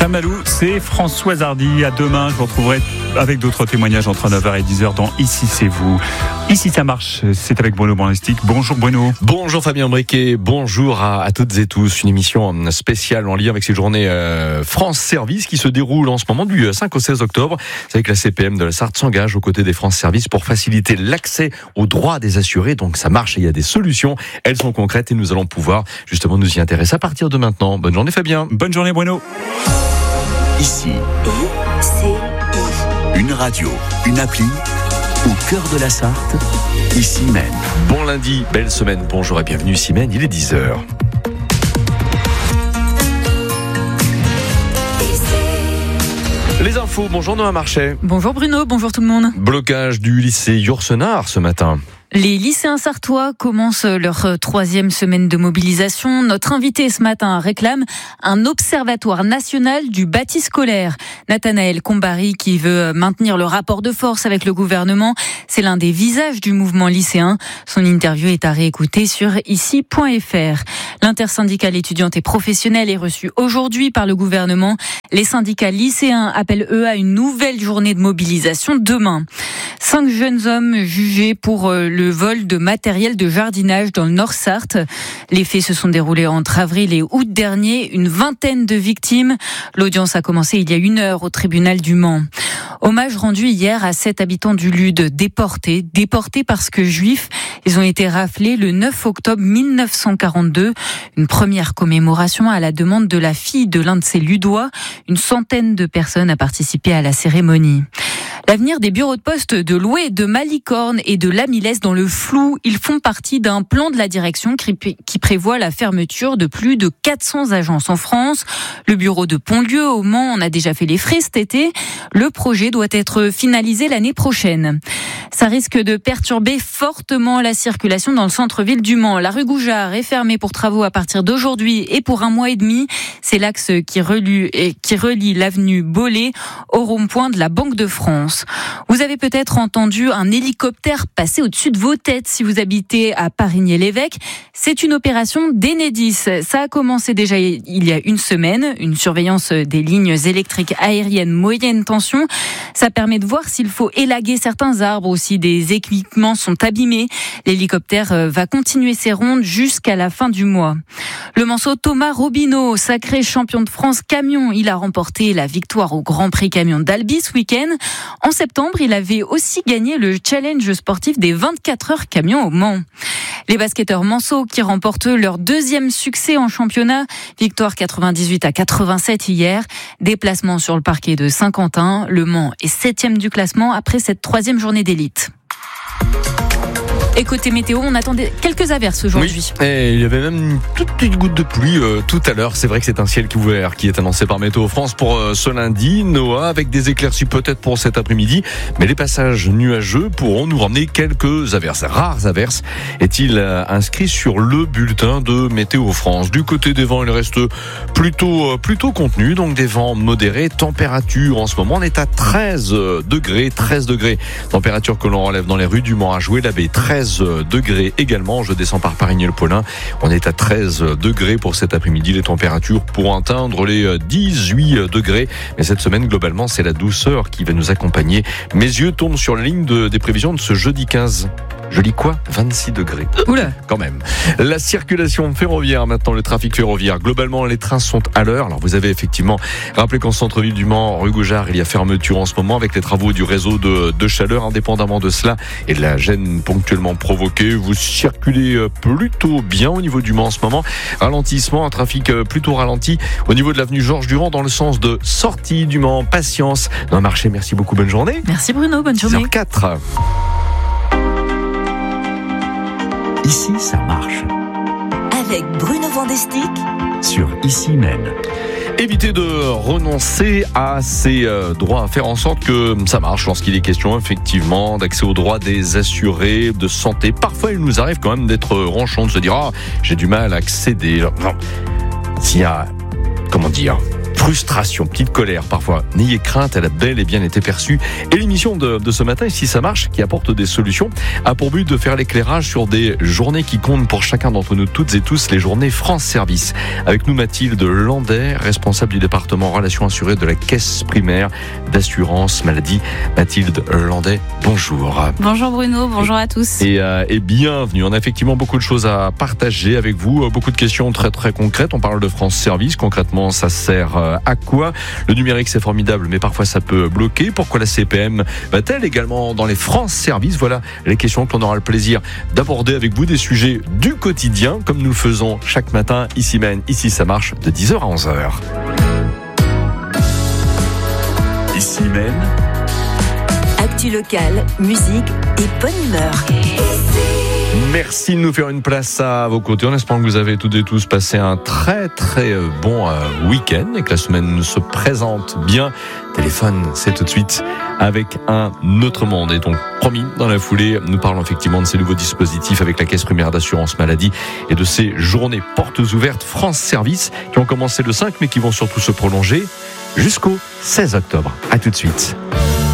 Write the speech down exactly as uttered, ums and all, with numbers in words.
Tamalou, c'est Françoise Hardy. À demain, je vous retrouverai avec d'autres témoignages entre neuf heures et dix heures dans Ici c'est vous. Ici ça marche, c'est avec Bruno Banlistic. Bonjour Bruno. Bonjour Fabien Briquet, bonjour à, à toutes et tous. Une émission spéciale en lien avec ces journées euh, France Service qui se déroulent en ce moment du cinq au seize octobre. C'est avec la C P M de la Sarthe s'engage aux côtés des France Service pour faciliter l'accès aux droits des assurés. Donc ça marche et il y a des solutions. Elles sont concrètes et nous allons pouvoir justement nous y intéresser à partir de maintenant. Bonne journée Fabien. Bonne journée Bruno. Ici, une radio, une appli, au cœur de la Sarthe, ici même. Bon lundi, belle semaine, bonjour et bienvenue ici même, il est dix heures. Les infos, bonjour Noah Marchais. Bonjour Bruno, bonjour tout le monde. Blocage du lycée Yourcenar ce matin. Les lycéens sartois commencent leur troisième semaine de mobilisation. Notre invité ce matin réclame un observatoire national du bâti scolaire. Nathanaël Combari, qui veut maintenir le rapport de force avec le gouvernement, c'est l'un des visages du mouvement lycéen. Son interview est à réécouter sur ici point f r. L'intersyndicale étudiante et professionnelle est reçue aujourd'hui par le gouvernement. Les syndicats lycéens appellent eux à une nouvelle journée de mobilisation demain. Cinq jeunes hommes jugés pour le vol de matériel de jardinage dans le Nord-Sarthe. Les faits se sont déroulés entre avril et août dernier. Une vingtaine de victimes. L'audience a commencé il y a une heure au tribunal du Mans. Hommage rendu hier à sept habitants du Lude déportés. Déportés parce que juifs. Ils ont été raflés le neuf octobre mille neuf cent quarante-deux. Une première commémoration à la demande de la fille de l'un de ces Ludois. Une centaine de personnes a participé à la cérémonie. L'avenir des bureaux de poste de Loué, de Malicorne et de Lamilles dans le flou. Ils font partie d'un plan de la direction qui prévoit la fermeture de plus de quatre cents agences en France. Le bureau de Pontlieu au Mans en a déjà fait les frais cet été. Le projet doit être finalisé l'année prochaine. Ça risque de perturber fortement la circulation dans le centre-ville du Mans. La rue Goujard est fermée pour travaux à partir d'aujourd'hui et pour un mois et demi. C'est l'axe qui relie, qui relie l'avenue Bollé au rond-point de la Banque de France. Vous avez peut-être entendu un hélicoptère passer au-dessus de vos têtes si vous habitez à Parigny-l'Évêque. C'est une opération d'Enedis. Ça a commencé déjà il y a une semaine. Une surveillance des lignes électriques aériennes moyenne tension. Ça permet de voir s'il faut élaguer certains arbres ou si des équipements sont abîmés. L'hélicoptère va continuer ses rondes jusqu'à la fin du mois. Le manceau Thomas Robineau, sacré champion de France camion, il a remporté la victoire au Grand Prix camion d'Albi ce week-end. En septembre, il avait aussi gagné le challenge sportif des vingt-quatre heures camion au Mans. Les basketteurs manceaux qui remportent leur deuxième succès en championnat, victoire quatre-vingt-dix-huit à quatre-vingt-sept hier, déplacement sur le parquet de Saint-Quentin. Le Mans est septième du classement après cette troisième journée d'élite. Et côté météo, on attendait quelques averses aujourd'hui. Oui, et il y avait même une toute petite goutte de pluie euh, tout à l'heure. C'est vrai que c'est un ciel couvert qui est annoncé par Météo France pour euh, ce lundi. Noah, avec des éclaircies peut-être pour cet après-midi. Mais les passages nuageux pourront nous ramener quelques averses. Rares averses est-il euh, inscrit sur le bulletin de Météo France. Du côté des vents, il reste plutôt, euh, plutôt contenu. Donc des vents modérés. Température en ce moment, on est à treize degrés. treize degrés. Température que l'on relève dans les rues du Mans à Jouer-l'Abbé. treize degrés également. Je descends par Parigny-le-Paulin. On est à treize degrés pour cet après-midi. Les températures pourront atteindre les dix-huit degrés. Mais cette semaine, globalement, c'est la douceur qui va nous accompagner. Mes yeux tombent sur la ligne de, des prévisions de ce jeudi quinze. Je lis quoi ? vingt-six degrés. Oula. Quand même. La circulation ferroviaire, maintenant, le trafic ferroviaire. Globalement, les trains sont à l'heure. Alors, vous avez effectivement rappelé qu'en centre-ville du Mans, rue Goujard, il y a fermeture en ce moment avec les travaux du réseau de, de chaleur. Indépendamment de cela et de la gêne ponctuellement provoquée, vous circulez plutôt bien au niveau du Mans en ce moment. Ralentissement, un trafic plutôt ralenti au niveau de l'avenue Georges Durand dans le sens de sortie du Mans. Patience. Dans le marché, merci beaucoup. Bonne journée. Merci Bruno, bonne journée. six heures quatre. Ici, ça marche. Avec Bruno Banlistic sur Ici même. Éviter de renoncer à ses euh, droits, faire en sorte que ça marche lorsqu'il est question effectivement d'accès aux droits des assurés de santé. Parfois, il nous arrive quand même d'être ronchon, de se dire « Ah, j'ai du mal à accéder ». S'il y a, comment dire, frustration, petite colère parfois. N'ayez crainte, elle a bel et bien été perçue. Et l'émission de, de ce matin, Ici ça marche, qui apporte des solutions, a pour but de faire l'éclairage sur des journées qui comptent pour chacun d'entre nous toutes et tous, les journées France Service. Avec nous Mathilde Landais, responsable du département relations assurées de la caisse primaire d'assurance maladie. Mathilde Landais, bonjour. Bonjour Bruno, bonjour à tous. Et, euh, et bienvenue. On a effectivement beaucoup de choses à partager avec vous, beaucoup de questions très très concrètes. On parle de France Service, concrètement ça sert à quoi? Le numérique c'est formidable mais parfois ça peut bloquer. Pourquoi la C P M va-t-elle également dans les France Service? Voilà les questions que l'on aura le plaisir d'aborder avec vous, des sujets du quotidien comme nous le faisons chaque matin ici même, ici ça marche de dix heures à onze heures. Ici même. Actu locale, musique et bonne humeur. Merci de nous faire une place à vos côtés. On espère que vous avez toutes et tous passé un très très bon week-end et que la semaine se présente bien. Téléphone, c'est tout de suite avec un autre monde. Et donc, promis, dans la foulée, nous parlons effectivement de ces nouveaux dispositifs avec la Caisse primaire d'assurance maladie et de ces journées portes ouvertes France Service qui ont commencé le cinq mais qui vont surtout se prolonger jusqu'au seize octobre. À tout de suite.